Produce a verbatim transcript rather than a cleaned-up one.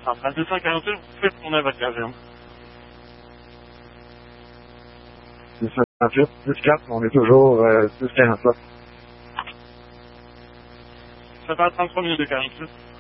Centrale deux cent quarante-huit, vous pouvez tourner votre caserne. deux cent quarante-huit, dix quatre, on est toujours euh, dix quarante-sept. Ça fait trente-trois minutes de quarante-huit.